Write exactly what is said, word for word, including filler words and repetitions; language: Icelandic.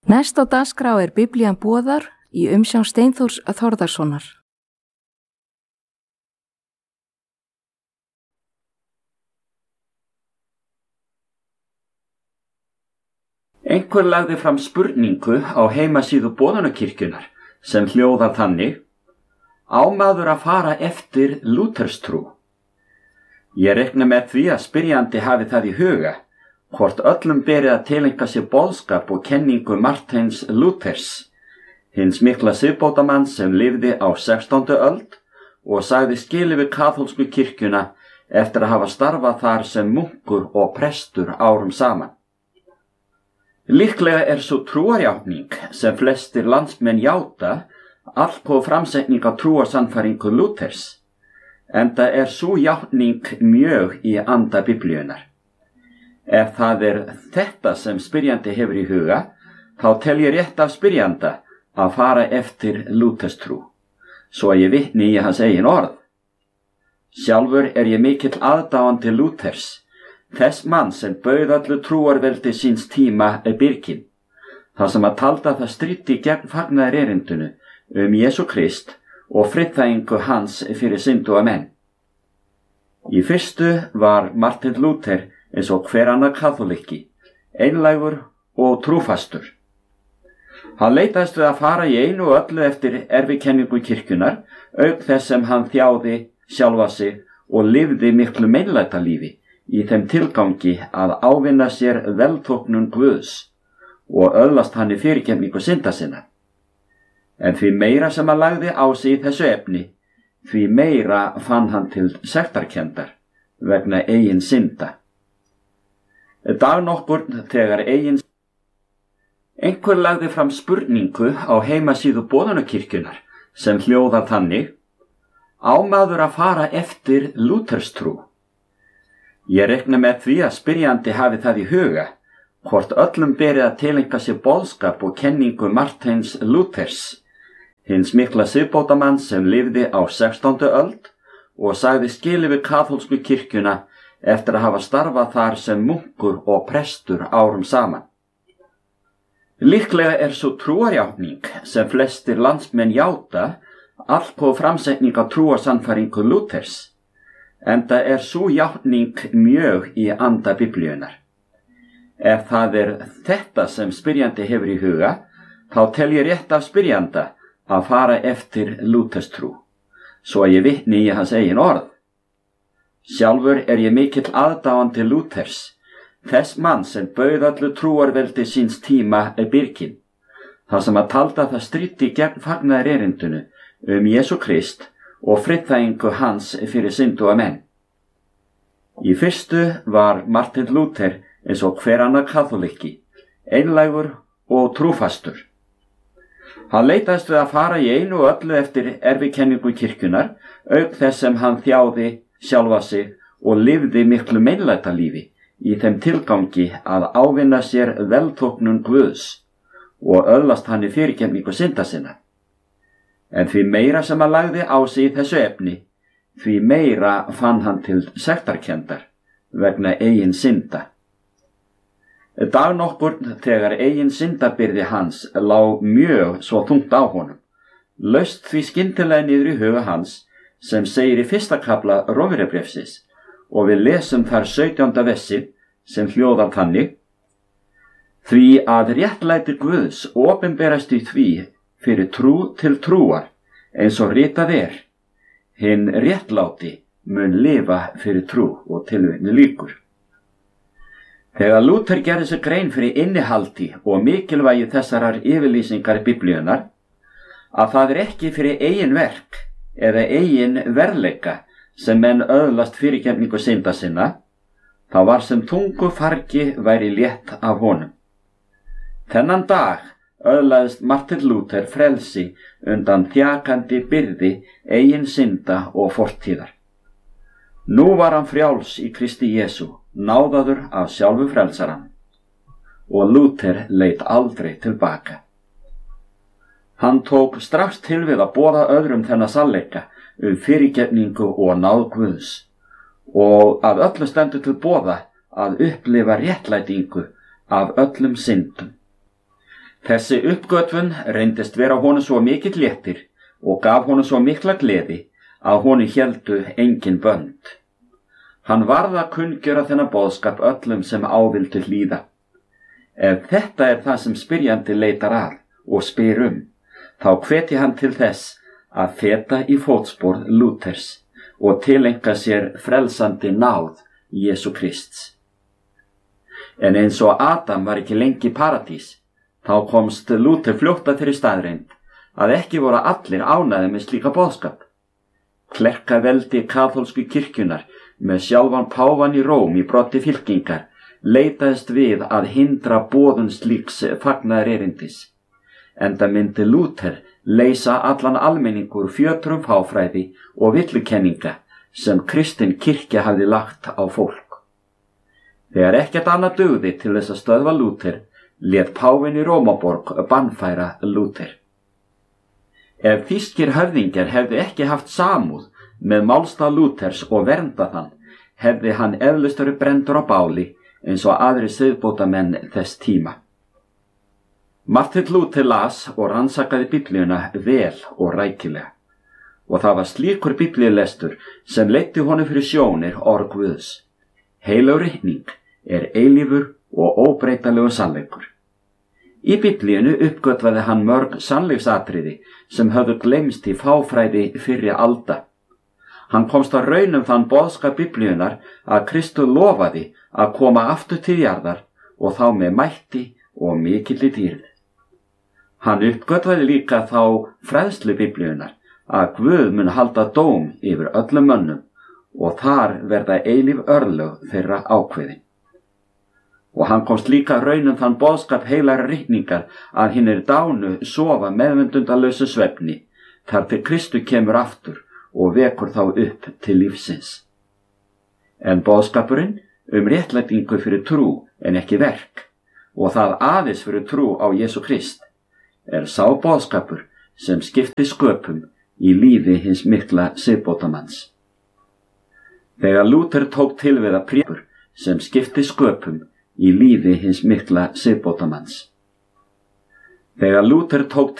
Næst á dagskrá er Biblían boðar í umsjón Steinþórs Þórðarsonar. Einhver lagði fram spurningu á heimasíðu Boðunarkirkjunnar sem hljóðar þannig: Á maður að fara eftir lúterstrú? Ég reikna með því að spyrjandi hafi það í huga hvort öllum berið að tileinka sér boðskap og kenningu Marteins Lúthers, hins mikla siðbótamanns sem lifði á sextándu öld og sagði skilið við kaþólsku kirkjuna eftir að hafa starfað þar sem munkur og prestur árum saman. Líklega er svo trúarjátning sem flestir landsmenn játa allgóð framsetning á trúarsannfæringu Lúthers, enda er sú játning mjög í anda Biblíunnar. Ef það er þetta sem spyrjandi hefur í huga, þá tel ég rétt af spyrjanda að fara eftir lúterstrú, svo að ég vitni í hans eigin orð. Sjálfur er ég mikill aðdáandi Lúthers, þess mann sem bauð öllu trúarveldi síns tíma byrgin, þar sem að talda það stríddi gegn fagnaðarerindinu um Jesú Krist og friðþægingu hans fyrir synduga menn. Í fyrstu var Martin Luther eins og hver annar kaþólikki, einlægur og trúfastur. Hann leitaðist við að fara í einu og öllu eftir erfikenningu kirkjunar, auk þess sem hann þjáði sjálfa sig og lifði miklu meinlætalífi í þeim tilgangi að ávinna sér velþóknun Guðs og öðlast hann í fyrirgefningu synda sinna. En því meira sem hann lagði á sig í þessu efni, því meira fann hann til sektarkenndar vegna eigin synda. Dag nokkur þegar eigin Einhver lagði fram spurningu á heimasíðu Boðunarkirkjunnar sem hljóðar þannig: Á maður að fara eftir lúterstrú? Ég reikna með því að spyrjandi hafi það í huga hvort öllum berið að tileinka sér boðskap og kenningu Marteins Lúthers, hins mikla siðbótamanns sem lifði á sextándu öld og sagði skilið við kaþólsku kirkjuna eftir að hafa starfað þar sem munkur og prestur árum saman. Líklega er svo trúarjátning sem flestir landsmenn játa allgóð framsetning á trúarsannfæringu Lúthers, enda er sú játning mjög í anda Biblíunnar. Ef það er þetta sem spyrjandi hefur í huga, þá tel ég rétt af spyrjanda að fara eftir lúterstrú, svo að ég vitni í hans eigin orð. Sjálfur er ég mikill aðdáandi Lúthers, þess mann sem bauð öllu trúarveldi síns tíma byrgin, þar sem að talda það stríddi gegn fagnaðarerindinu um Jesú Krist og friðþægingu hans fyrir synduga menn. Í fyrstu var Martin Luther eins og hver annar kaþólikki, einlægur og trúfastur. Hann leitaðist við að fara í einu og öllu eftir erfikenningu kirkjunar, auk þess sem hann þjáði sjálfa sig og lifði miklu meinlætalífi í þeim tilgangi að ávinna sér velþóknun Guðs og öðlast hann í fyrirgefningu synda sinna. En því meira sem hann lagði á sig í þessu efni, því meira fann hann til sektarkenndar vegna eigin synda. Dag nokkur þegar eigin syndabyrði hans lá mjög svo þungt á honum, laust því skyndilega niður í huga hans, sem segir í fyrsta kafla Rómverjabréfsins, og við lesum þar sautjánda vessið sem hljóðar þannig: Því að réttlæti Guðs opinberast í því fyrir trú til trúar, eins og ritað er, hinn réttláti mun lifa fyrir trú, og tilvitni lýkur. Þegar Lúther gerði sér grein fyrir innihaldi og mikilvægi þessarar yfirlýsingar Biblíunnar, að það er ekki fyrir eigin verk eða eigin verðleika sem menn öðlast fyrirgefningu synda sinna, þá var sem þungu fargi væri létt af honum. Þennan dag öðlaðist Martin Luther frelsi undan þjakandi byrði eigin synda og fortíðar. Nú var hann frjáls í Kristi Jesú, náðaður af sjálfu frelsarann, og Luther leit aldrei tilbaka. Hann tók strax til við að boða öðrum þennan sannleika um fyrirgefningu og náð Guðs, og að öllu stendur til boða að upplifa réttlætingu af öllum syndum. Þessi uppgötvun reyndist vera honum svo mikill léttir og gaf honum svo mikla gleði að honum héldu engin bönd. Hann varð að kunngjöra þennan boðskap öllum sem ávildu hlýða. Ef þetta er það sem spyrjandi leitar að og spyr um, þá hveti hann til þess að feta í fótspor Lúthers og tileinka sér frelsandi náð Jesú Krists. En eins og Adam var ekki lengi í paradís, þá komst Lúther fljótt að þeirri staðreynd að ekki voru allir ánægðir með slíka boðskap. Klerkaveldi kaþólsku kirkjunnar með sjálfan páfan í Róm í broddi fylkingar leitaðist við að hindra boðun slíks fagnaðar erindis. Enda myndi Lúther leysa allan almenningur fjötrum fáfræði og villukenninga sem kristin kirkja hafði lagt á fólk. Þegar ekkert annað dugði til þess að stöðva Lúther, lét páfinn í Rómaborg bannfæra Lúther. Ef þýskir höfðingjar hefðu ekki haft samúð með málstað Lúthers og vernda þann, hefði hann eflaust verið brenndur á báli eins og aðrir siðbótamenn þess tíma. Martin Lúther las og rannsakaði Biblíuna vel og rækilega, og það var slíkur biblíulestur sem leiddi honum fyrir sjónir orð Guðs. Heilög ritning er eilífur og óbreytanlegur sannleikur. Í Biblíunu uppgötvaði hann mörg sannleiksatriði sem höfðu gleymst í fáfræði fyrri alda. Hann komst að raun um þann boðskap Biblíunar að Kristur lofaði að koma aftur til jarðar og þá með mætti og mikilli dýrð. Hann uppgötvaði líka þá fræðslu Biblíunar að Guð mun halda dóm yfir öllum mönnum og þar verða eilíf örlög þeirra ákveðin. Og hann komst líka raun um þann boðskap heilagra ritningar að hinir dánu sofa meðvendundalausu svefni þar til Kristur kemur aftur og vekur þá upp til lífsins. En boðskapurinn um réttlætingu fyrir trú en ekki verk, og það aðeins fyrir trú á Jesú Krist, er sá boðskapur sem skipti sköpum í lífi hins mikla siðbótamanns. Þegar Lúther tók til við að prédika sem skipti sköpum í lífi hins mikla siðbótamanns. Þegar Lúther tók